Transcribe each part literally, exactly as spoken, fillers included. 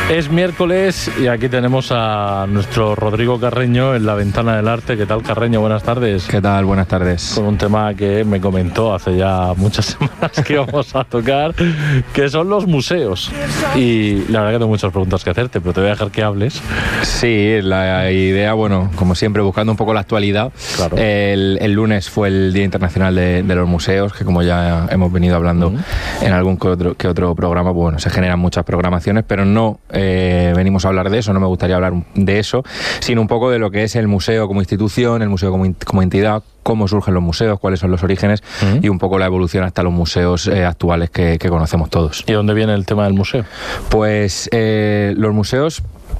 Es miércoles y aquí tenemos a nuestro Rodrigo Carreño en la Ventana del Arte. ¿Qué tal, Carreño? Buenas tardes. ¿Qué tal? Buenas tardes. Con un tema que me comentó hace ya muchas semanas que íbamos a tocar, que son los museos. Y la verdad que tengo muchas preguntas que hacerte, pero te voy a dejar que hables. Sí, la idea, bueno, como siempre, buscando un poco la actualidad. Claro. El, el lunes fue el Día Internacional de, de los Museos, que como ya hemos venido hablando uh-huh. en algún que otro, que otro programa, bueno, se generan muchas programaciones, pero no eh, venimos a hablar de eso, no me gustaría hablar de eso, sino un poco de lo que es el museo como institución, el museo como, como entidad, cómo surgen los museos, cuáles son los orígenes uh-huh. y un poco la evolución hasta los museos eh, actuales que, que conocemos todos. ¿Y dónde viene el tema del museo? Pues eh, los museos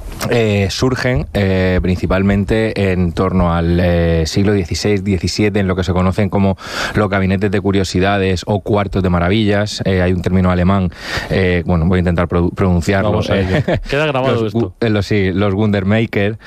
Eh, surgen eh, principalmente en torno al eh, siglo dieciséis diecisiete, en lo que se conocen como los gabinetes de curiosidades o cuartos de maravillas. Eh, hay un término alemán, eh, bueno, voy a intentar pro- pronunciarlo. Vamos a ello. Eh, Queda grabado los, esto. Eh, los, sí, los Wundermaker,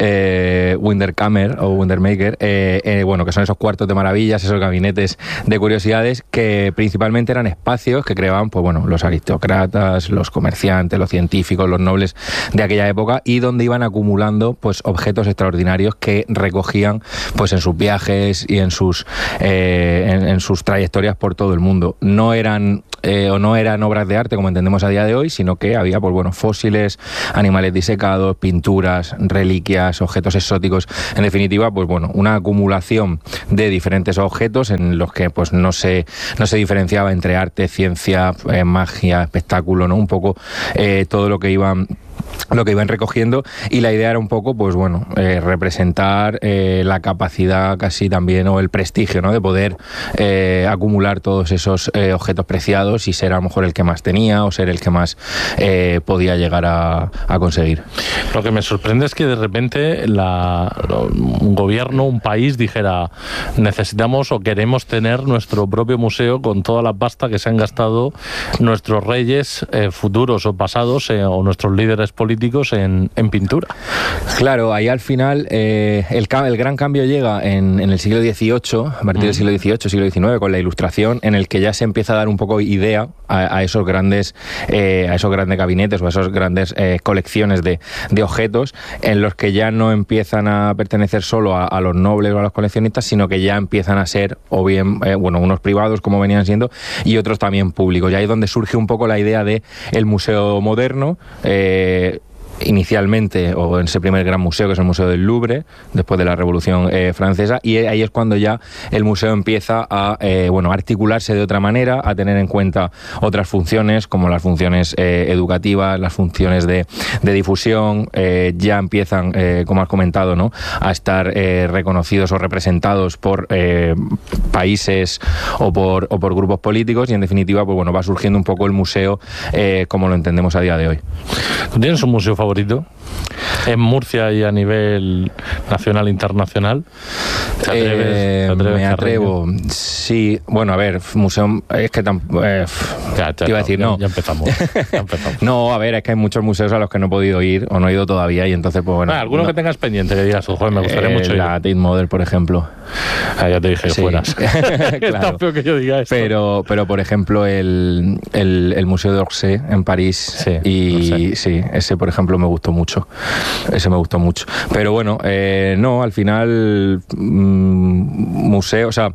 eh, Wunderkammer o Wundermaker, eh, eh, bueno, que son esos cuartos de maravillas, esos gabinetes de curiosidades que principalmente eran espacios que creaban, pues bueno, los aristócratas, los comerciantes, los científicos, los nobles de aquella época, y donde iban acumulando pues objetos extraordinarios que recogían pues en sus viajes y en sus eh, en, en sus trayectorias por todo el mundo. No eran eh, o no eran obras de arte como entendemos a día de hoy, sino que había pues bueno fósiles, animales disecados, pinturas, reliquias, objetos exóticos. En definitiva, pues bueno, una acumulación de diferentes objetos en los que pues no se no se diferenciaba entre arte, ciencia, eh, magia, espectáculo, ¿no? Un poco eh, todo lo que iban lo que iban recogiendo, y la idea era un poco, pues bueno, eh, representar eh, la capacidad casi también, o el prestigio, ¿no?, de poder eh, acumular todos esos eh, objetos preciados y ser a lo mejor el que más tenía o ser el que más eh, podía llegar a, a conseguir. Lo que me sorprende es que de repente la, un gobierno, un país dijera: necesitamos o queremos tener nuestro propio museo con toda la pasta que se han gastado nuestros reyes eh, futuros o pasados eh, o nuestros líderes políticos en, en pintura. Claro, ahí al final eh, el, el gran cambio llega en, en el siglo dieciocho, a partir mm. del siglo dieciocho, siglo diecinueve, con la Ilustración, en el que ya se empieza a dar un poco idea a, a esos grandes eh, a esos grandes gabinetes o a esas grandes eh, colecciones de, de objetos, en los que ya no empiezan a pertenecer solo a, a los nobles o a los coleccionistas, sino que ya empiezan a ser o bien eh, bueno unos privados, como venían siendo, y otros también públicos. Y ahí es donde surge un poco la idea de el museo moderno, eh, inicialmente, o en ese primer gran museo, que es el Museo del Louvre, después de la Revolución eh, Francesa, y ahí es cuando ya el museo empieza a eh, bueno, articularse de otra manera, a tener en cuenta otras funciones, como las funciones eh, educativas, las funciones de, de difusión, eh, ya empiezan, eh, como has comentado, ¿no?, a estar eh, reconocidos o representados por eh, países o por, o por grupos políticos, y en definitiva, pues bueno, va surgiendo un poco el museo eh, como lo entendemos a día de hoy. ¿Tú tienes un museo favorito en Murcia y a nivel nacional e internacional? ¿Te atreves, eh, ¿te atreves, me atrevo, Carreño? Sí, bueno, a ver, museo, es que tam, eh, ya, ya, te iba a decir, ya, no. Ya empezamos, ya empezamos. No, a ver, es que hay muchos museos a los que no he podido ir o no he ido todavía, y entonces, pues bueno. Ah, ¿alguno no, que tengas pendiente que digas, joder, me gustaría eh, mucho ir? La Tate Modern, por ejemplo. Ah, ya te dije que sí. fueras. Claro. Es tan feo que yo diga esto. Pero, pero por ejemplo, el, el, el Museo d'Orsay en París, sí, y sí, ese, por ejemplo, me gustó mucho. Ese me gustó mucho. Pero bueno, eh, no, al final, mmm, museo, o sea,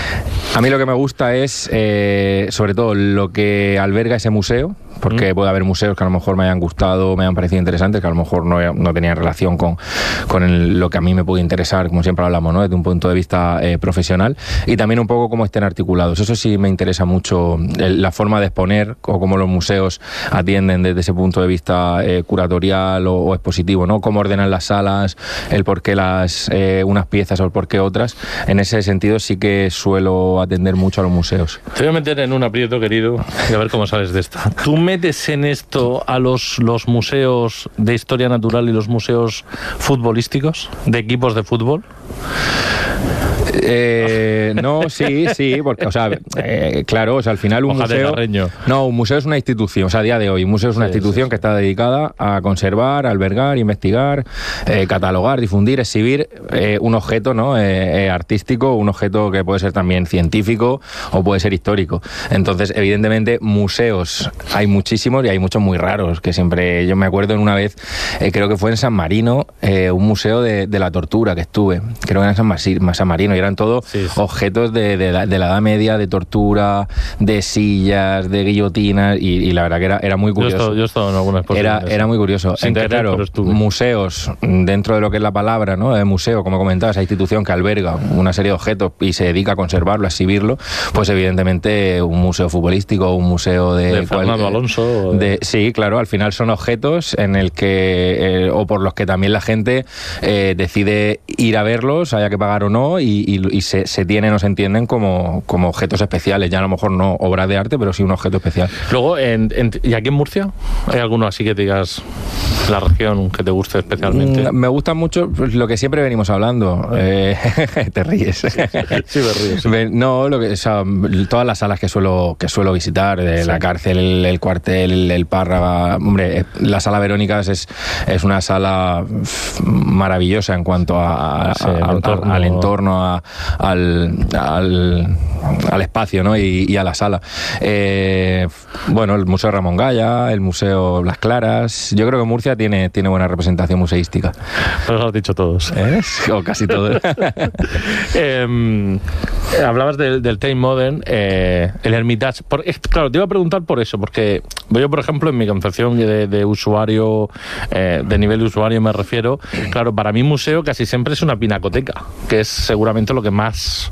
a mí lo que me gusta es, eh, sobre todo, lo que alberga ese museo, porque mm. puede haber museos que a lo mejor me hayan gustado, me hayan parecido interesantes, que a lo mejor no, no tenían relación con, con el, lo que a mí me puede interesar, como siempre hablamos, ¿no?, desde un punto de vista eh, profesional, y también un poco cómo estén articulados. Eso sí me interesa mucho, el, la forma de exponer, o cómo los museos atienden desde ese punto de vista eh, curatorial o, o expositivo, ¿no?, cómo ordenan las salas, el por qué las eh, unas piezas o el por qué otras. En ese sentido sí que suelo atender mucho a los museos. Te voy a meter en un aprieto, querido, y a ver cómo sales de esta. ¿Tú metes en esto a los, los museos de historia natural y los museos futbolísticos, de equipos de fútbol? Eh, no, sí, sí, porque, o sea, eh, claro, o sea, al final un Hoja de museo... Carreño. No, un museo es una institución, o sea, a día de hoy, un museo es una Sí, institución sí, que sí. está dedicada a conservar, albergar, investigar, eh, catalogar, difundir, exhibir eh, un objeto, ¿no? Eh, eh, artístico, un objeto que puede ser también científico o puede ser histórico. Entonces, evidentemente, museos hay muchísimos y hay muchos muy raros, que siempre, yo me acuerdo en una vez, eh, creo que fue en San Marino, eh, un museo de, de la tortura que estuve, creo que era en San, Masi- San Marino, y eran todos Sí, sí. objetos de, de, la, de la Edad Media, de tortura, de sillas, de guillotinas, y, y la verdad que era, era muy Yo he curioso. estado, yo he estado en alguna exposición. Era, de eso. era muy curioso. Sin Entonces, querer, claro, pero estuve. museos, dentro de lo que es la palabra, ¿no? De museo, como comentaba, esa institución que alberga una serie de objetos y se dedica a conservarlo, a exhibirlo, pues evidentemente un museo futbolístico, un museo de... De Fernando cual- Alonso. de- De... sí, claro, al final son objetos en el que, eh, o por los que también la gente eh, decide ir a verlos, haya que pagar o no, y, y- y se, se tienen o se entienden como, como objetos especiales, ya a lo mejor no obras de arte, pero sí un objeto especial. Luego, en, en- ¿y aquí en Murcia? ¿Hay alguno así que te digas la región que te guste especialmente? Mm, Me gusta mucho pues, lo que siempre venimos hablando. Eh, te ríes. Sí, me río, sí. Ve- No, lo que, o sea, todas las salas que suelo que suelo visitar, de Sí. la cárcel, el, el cuartel, el, el Párraga, hombre, eh, la sala Verónicas es, es una sala f- maravillosa en cuanto a, a- Sí, a- el a- entorno. al entorno, a- al, al, al espacio, ¿no? y, y a la sala. Eh, bueno, el Museo Ramón Gaya, el Museo Las Claras. Yo creo que Murcia tiene, tiene buena representación museística. Pues lo has dicho todos. ¿Eh? O casi todo. Eh, hablabas del, del Tate Modern, eh, el Hermitage. Por, es- claro, te iba a preguntar por eso, porque yo, por ejemplo, en mi concepción de, de usuario, eh, de nivel de usuario me refiero, claro, para mí museo casi siempre es una pinacoteca, que es seguramente lo que más,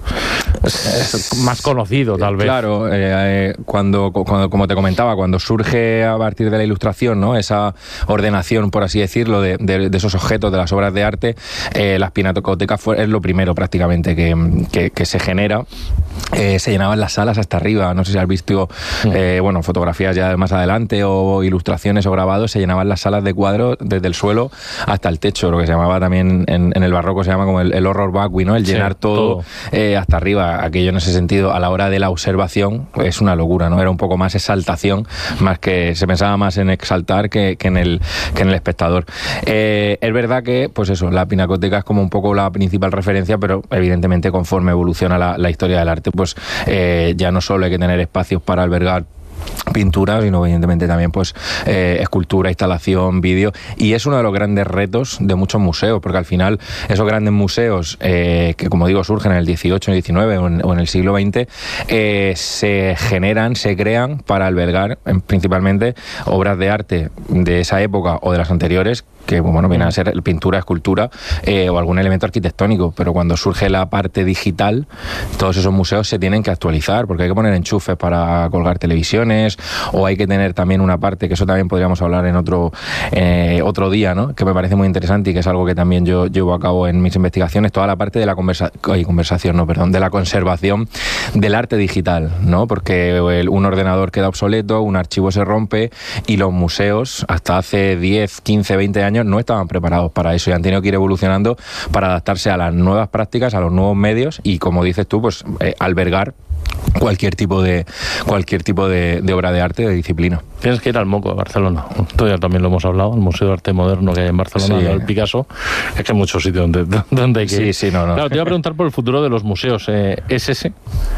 es más conocido, tal vez. Claro, eh, eh, cuando, cuando, como te comentaba, cuando surge a partir de la Ilustración, ¿no? Esa ordenación, por así decirlo, de, de, de esos objetos, de las obras de arte, eh, las pinacotecas fue, es lo primero prácticamente que, que, que se genera. Eh, se llenaban las salas hasta arriba, no sé si has visto eh, bueno, fotografías ya más adelante o ilustraciones o grabados, se llenaban las salas de cuadros desde el suelo hasta el techo, lo que se llamaba también en, en el barroco se llama como el, el horror vacui, ¿no? El Sí, llenar todo, todo. Eh, hasta arriba. Aquello en ese sentido, a la hora de la observación, es una locura, ¿no? Era un poco más exaltación, más que se pensaba más en exaltar que, que en el que en el espectador. Eh, es verdad que, pues eso, la pinacoteca es como un poco la principal referencia, pero evidentemente conforme evoluciona la, la historia del arte, pues eh, ya no solo hay que tener espacios para albergar pintura, sino evidentemente también pues eh, escultura, instalación, vídeo, y es uno de los grandes retos de muchos museos, porque al final esos grandes museos eh, que como digo surgen en el dieciocho, en el diecinueve o en, o en el siglo veinte eh, se generan, se crean para albergar eh, principalmente obras de arte de esa época o de las anteriores, que bueno, viene a ser pintura, escultura eh, o algún elemento arquitectónico, pero cuando surge la parte digital, todos esos museos se tienen que actualizar, porque hay que poner enchufes para colgar televisiones, o hay que tener también una parte, que eso también podríamos hablar en otro eh, otro día, ¿no? Que me parece muy interesante y que es algo que también yo llevo a cabo en mis investigaciones, toda la parte de la conversa ay, conversación, no, perdón, de la conservación del arte digital, ¿no? Porque el, un ordenador queda obsoleto, un archivo se rompe y los museos hasta hace diez, quince, veinte años no estaban preparados para eso y han tenido que ir evolucionando para adaptarse a las nuevas prácticas, a los nuevos medios y, como dices tú, pues eh, albergar cualquier tipo de cualquier tipo de, de obra de arte, de disciplina. Tienes que ir al MOCO de Barcelona. Esto ya también lo hemos hablado, el Museo de Arte Moderno que hay en Barcelona, Sí. el Picasso. Es que hay muchos sitios donde, donde hay que Sí, ir. sí, no, no. Claro, te iba a preguntar por el futuro de los museos. Eh, ¿Es ese?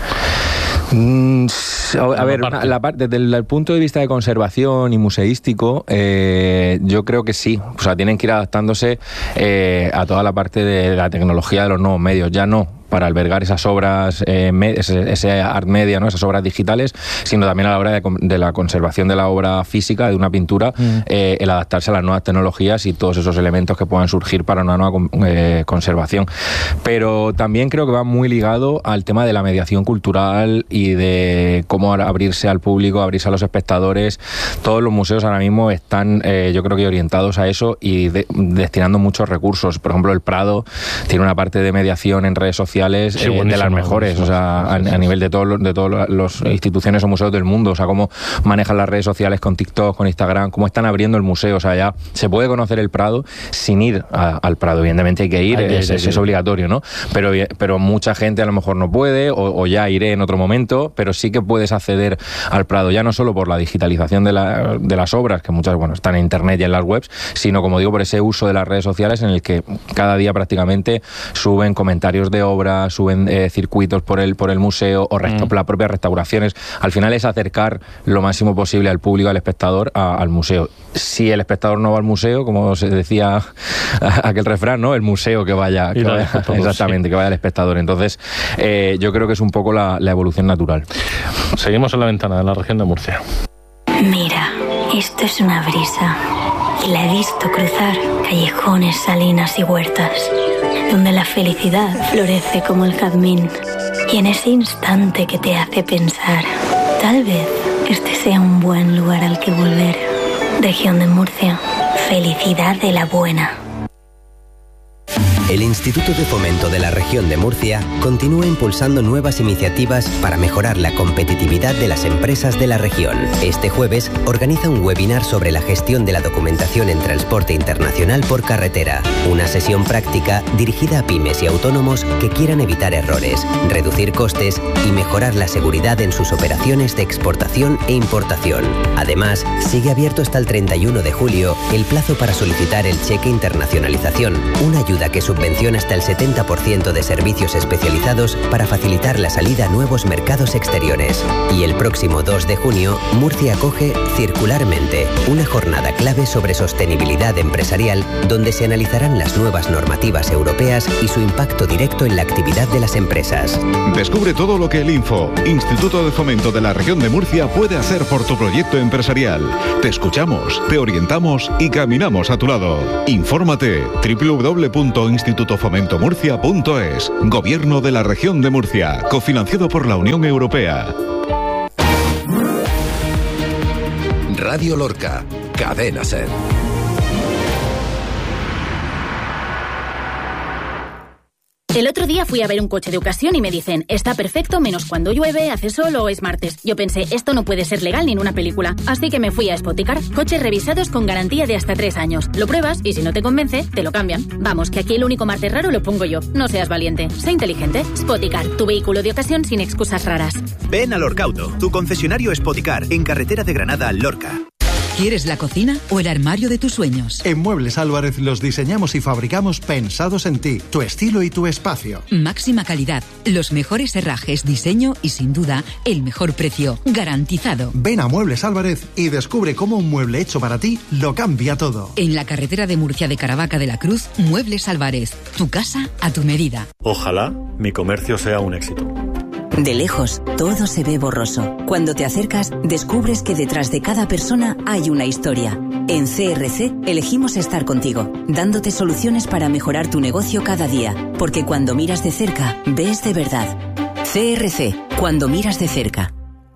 Mm, a, a ver, parte. una- la parte, desde el, el punto de vista de conservación y museístico, eh, yo creo que sí. O sea, tienen que ir adaptándose eh, a toda la parte de la tecnología de los nuevos medios. Ya no para albergar esas obras, eh, me- ese, ese art media, ¿no? Esas obras digitales, sino también a la hora de, con- de la conservación de la obra física, de una pintura, Mm. eh, el adaptarse a las nuevas tecnologías y todos esos elementos que puedan surgir para una nueva con- eh, conservación. Pero también creo que va muy ligado al tema de la mediación cultural y de cómo ahora abrirse al público, abrirse a los espectadores. Todos los museos ahora mismo están, eh, yo creo que orientados a eso y de- destinando muchos recursos. Por ejemplo, el Prado tiene una parte de mediación en redes sociales sociales sí, eh, de las mejores, o sea, a, a nivel de todas de todas las instituciones o museos del mundo, o sea, cómo manejan las redes sociales con TikTok, con Instagram, cómo están abriendo el museo, o sea, ya se puede conocer el Prado sin ir a, al Prado, evidentemente hay que ir, hay que es, es, es obligatorio, ¿no? Pero, pero mucha gente a lo mejor no puede, o, o ya iré en otro momento, pero sí que puedes acceder al Prado, ya no solo por la digitalización de, la, de las obras, que muchas, bueno, están en internet y en las webs, sino, como digo, por ese uso de las redes sociales en el que cada día prácticamente suben comentarios de obras, suben eh, circuitos por el, por el museo, o resta- mm. las propias restauraciones. Al final es acercar lo máximo posible al público, al espectador, a, al museo. Si el espectador no va al museo, como se decía aquel refrán, ¿no? El museo que vaya, que vaya exactamente, sí. que vaya al espectador. Entonces, eh, yo creo que es un poco la, la evolución natural. Seguimos en la ventana de la región de Murcia. Mira, esto es una brisa. Y la he visto cruzar callejones, salinas y huertas, donde la felicidad florece como el jazmín. Y en ese instante que te hace pensar, tal vez este sea un buen lugar al que volver. Región de Murcia, felicidad de la buena. El Instituto de Fomento de la Región de Murcia continúa impulsando nuevas iniciativas para mejorar la competitividad de las empresas de la región. Este jueves organiza un webinar sobre la gestión de la documentación en transporte internacional por carretera. Una sesión práctica dirigida a pymes y autónomos que quieran evitar errores, reducir costes y mejorar la seguridad en sus operaciones de exportación e importación. Además, sigue abierto hasta el treinta y uno de julio el plazo para solicitar el cheque internacionalización, una ayuda que subvenciona hasta el setenta por ciento de servicios especializados para facilitar la salida a nuevos mercados exteriores. Y el próximo dos de junio, Murcia acoge Circularmente, una jornada clave sobre sostenibilidad empresarial donde se analizarán las nuevas normativas europeas y su impacto directo en la actividad de las empresas. Descubre todo lo que el Info, Instituto de Fomento de la Región de Murcia, puede hacer por tu proyecto empresarial. Te escuchamos, te orientamos y caminamos a tu lado. Infórmate doble u doble u doble u punto instituto fomento murcia punto es. Gobierno de la Región de Murcia, cofinanciado por la Unión Europea. Radio Lorca, Cadena SER. El otro día fui a ver un coche de ocasión y me dicen, está perfecto menos cuando llueve, hace sol o es martes. Yo pensé, esto no puede ser legal ni en una película. Así que me fui a Spoticar. Coches revisados con garantía de hasta tres años. Lo pruebas y si no te convence, te lo cambian. Vamos, que aquí el único martes raro lo pongo yo. No seas valiente, sé inteligente. Spoticar, tu vehículo de ocasión sin excusas raras. Ven a Lorcauto, tu concesionario Spoticar, en carretera de Granada, Lorca. ¿Quieres la cocina o el armario de tus sueños? En Muebles Álvarez los diseñamos y fabricamos pensados en ti, tu estilo y tu espacio. Máxima calidad, los mejores herrajes, diseño y sin duda el mejor precio, garantizado. Ven a Muebles Álvarez y descubre cómo un mueble hecho para ti lo cambia todo. En la carretera de Murcia de Caravaca de la Cruz, Muebles Álvarez, tu casa a tu medida. Ojalá mi comercio sea un éxito. De lejos, todo se ve borroso. Cuando te acercas, descubres que detrás de cada persona hay una historia. En C R C elegimos estar contigo, dándote soluciones para mejorar tu negocio cada día. Porque cuando miras de cerca, ves de verdad. C R C, cuando miras de cerca.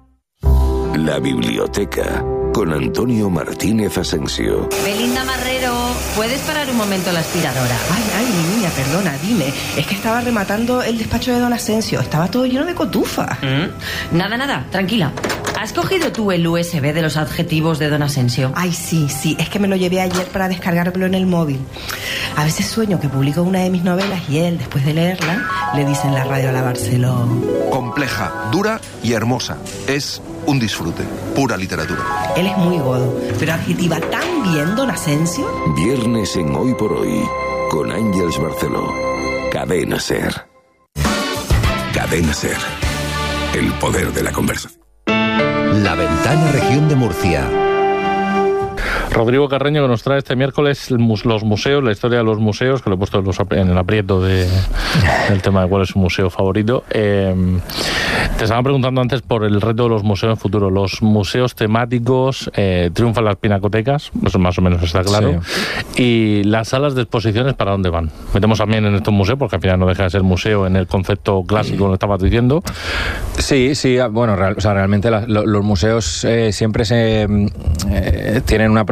La biblioteca, con Antonio Martínez Asensio. Belinda Marrero, ¿puedes parar un momento la aspiradora? Ay, ay, mi niña, perdona, dime. Es que estaba rematando el despacho de don Asensio. Estaba todo lleno de cotufa. ¿Mm? Nada, nada, tranquila. ¿Has cogido tú el U S B de los adjetivos de don Asensio? Ay, sí, sí. Es que me lo llevé ayer para descargármelo en el móvil. A veces sueño que publico una de mis novelas y él, después de leerla, le dice en la radio a lavárselo. Compleja, dura y hermosa. Es un disfrute. Pura literatura. Él es muy godo, pero adjetiva tan bien don Asensio. Viernes en Hoy por Hoy, con Ángeles Barceló. Cadena SER. Cadena SER. El poder de la conversación. La Ventana Región de Murcia. Rodrigo Carreño, que nos trae este miércoles los museos, la historia de los museos, que lo he puesto en el aprieto de, del tema de cuál es su museo favorito. Eh, te estaban preguntando antes por el reto de los museos en futuro. Los museos temáticos, eh, triunfan las pinacotecas, eso más o menos está claro. Sí. Y las salas de exposiciones, ¿para dónde van? Metemos también en estos museos, porque al final no deja de ser museo en el concepto clásico, lo estabas diciendo. Sí, sí, bueno, real, o sea, realmente la, lo, los museos eh, siempre se eh, tienen una programación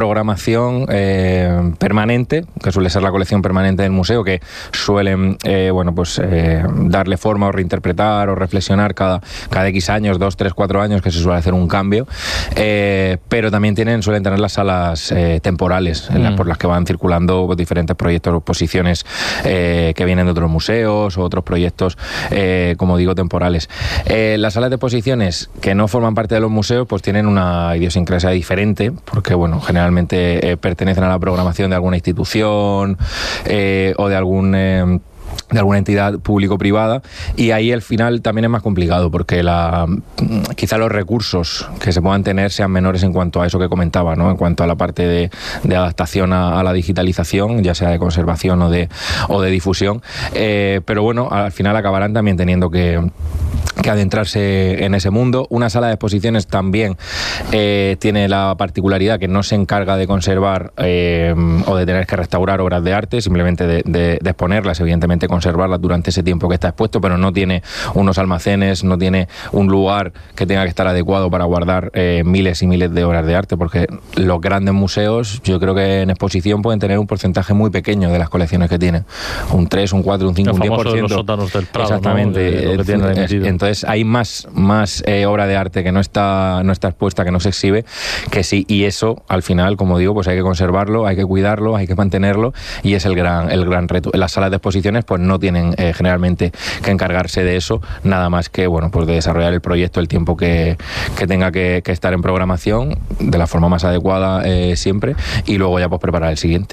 programación eh, permanente, que suele ser la colección permanente del museo, que suelen eh, bueno pues eh, darle forma o reinterpretar o reflexionar cada, cada X años, dos, tres, cuatro años, que se suele hacer un cambio, eh, pero también tienen suelen tener las salas eh, temporales en las, mm. por las que van circulando pues, diferentes proyectos o posiciones eh, que vienen de otros museos o otros proyectos, eh, como digo, temporales. Eh, las salas de exposiciones que no forman parte de los museos pues tienen una idiosincrasia diferente, porque bueno, generalmente eh, pertenecen a la programación de alguna institución eh, o de algún... Eh, de alguna entidad público-privada, y ahí al final también es más complicado porque la quizá los recursos que se puedan tener sean menores en cuanto a eso que comentaba, ¿no? En cuanto a la parte de, de adaptación a, a la digitalización, ya sea de conservación o de, o de difusión, eh, pero bueno, al final acabarán también teniendo que que adentrarse en ese mundo. Una sala de exposiciones también eh, tiene la particularidad que no se encarga de conservar eh, o de tener que restaurar obras de arte, simplemente de, de, de exponerlas, evidentemente conservarlas durante ese tiempo que está expuesto, pero no tiene unos almacenes, no tiene un lugar que tenga que estar adecuado para guardar eh, miles y miles de obras de arte, porque los grandes museos, yo creo que en exposición pueden tener un porcentaje muy pequeño de las colecciones que tienen, un tres, un cuatro, un cinco, un diez por ciento. De los sótanos del Prado, exactamente, ¿no? De lo que tienen es, entonces hay más, más eh, obra de arte que no está, no está expuesta, que no se exhibe, que sí, y eso al final, como digo, pues hay que conservarlo, hay que cuidarlo, hay que mantenerlo, y es el gran, el gran reto. Las salas de exposiciones pues no tienen eh, generalmente que encargarse de eso, nada más que bueno, pues de desarrollar el proyecto el tiempo que, que tenga que, que estar en programación de la forma más adecuada eh, siempre, y luego ya pues preparar el siguiente.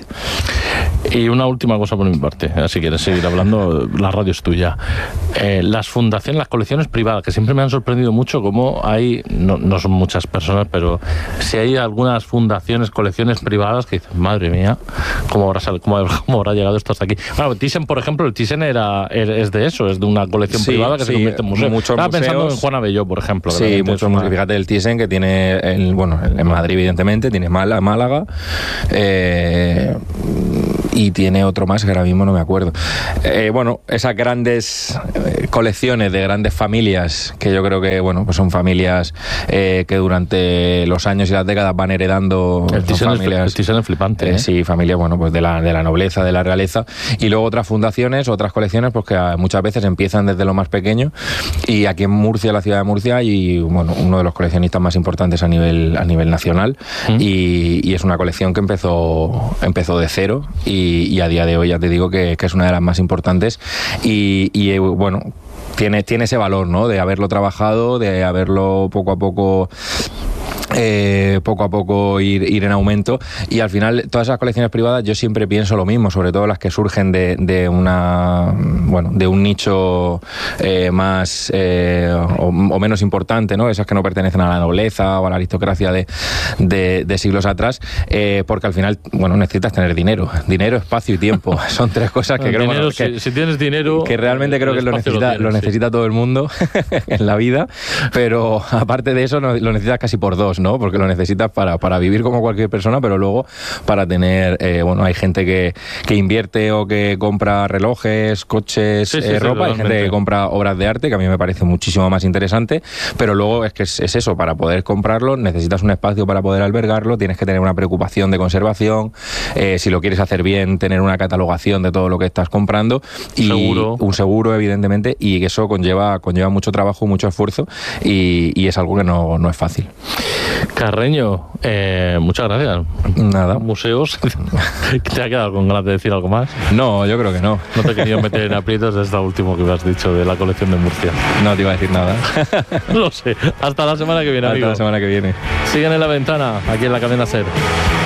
Y una última cosa por mi parte, si quieres seguir hablando, la radio es tuya. Eh, las fundaciones, las colecciones privadas, que siempre me han sorprendido mucho, como hay, no, no son muchas personas, pero si hay algunas fundaciones, colecciones privadas que dicen, madre mía, ¿cómo habrá, cómo, cómo habrá llegado esto hasta aquí? Bueno, Thyssen, por ejemplo, el Thyssen era, es de eso, es de una colección sí, privada que sí, se convierte en museo. Muchos Estaba museos, pensando en Juan Abelló, por ejemplo. Sí, muchos museos. Fíjate, el Thyssen, que tiene, el, bueno, en Madrid, evidentemente, tiene Málaga, eh, y tiene otro más que ahora mismo no me acuerdo. Eh, bueno, esas grandes eh, colecciones de grandes familias, que yo creo que bueno, pues son familias eh, que durante los años y las décadas van heredando. El Thyssen es, es flipante. ¿eh? Eh, sí, familias, bueno, pues de la, de la nobleza, de la realeza, y luego otras fundaciones, otras colecciones, pues que muchas veces empiezan desde lo más pequeño, y aquí en Murcia, la ciudad de Murcia, y bueno, uno de los coleccionistas más importantes a nivel, a nivel nacional, ¿Mm? y, y es una colección que empezó, empezó de cero, y Y, y a día de hoy ya te digo que, que es una de las más importantes, y, y bueno, tiene, tiene ese valor, ¿no? De haberlo trabajado, de haberlo poco a poco Eh, poco a poco ir, ir en aumento, y al final todas esas colecciones privadas yo siempre pienso lo mismo, sobre todo las que surgen de, de una bueno de un nicho eh, más eh, o, o menos importante, ¿no? Esas que no pertenecen a la nobleza o a la aristocracia de, de, de siglos atrás, eh, porque al final bueno necesitas tener dinero, dinero, espacio y tiempo. Son tres cosas que el creo dinero, bueno, que, si, si tienes dinero que realmente creo que lo necesita, lo, tienes, lo necesita sí. todo el mundo en la vida, pero aparte de eso no, lo necesitas casi por dos, ¿no? Porque lo necesitas para, para vivir como cualquier persona, pero luego para tener, eh, bueno, hay gente que, que invierte o que compra relojes, coches, sí, sí, eh, ropa, sí, hay gente que compra obras de arte, que a mí me parece muchísimo más interesante, pero luego es que es, es eso, para poder comprarlo necesitas un espacio para poder albergarlo, tienes que tener una preocupación de conservación, eh, si lo quieres hacer bien, tener una catalogación de todo lo que estás comprando, y seguro. un seguro, evidentemente, y eso conlleva, conlleva mucho trabajo, mucho esfuerzo, y, y es algo que no, no es fácil. Carreño, eh, muchas gracias. Nada. Museos. ¿Te ha quedado con ganas de decir algo más? No, yo creo que no. No te he querido meter en aprietos de esta último que me has dicho de la colección de Murcia. No te iba a decir nada. Lo sé. Hasta la semana que viene, Hasta amigo. la semana que viene. Siguen en La Ventana, aquí en la cadena SER.